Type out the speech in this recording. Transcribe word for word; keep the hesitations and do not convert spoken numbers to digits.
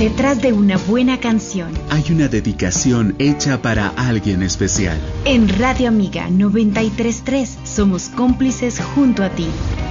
Detrás de una buena canción hay una dedicación hecha para alguien especial. En Radio Amiga noventa y tres punto tres somos cómplices junto a ti.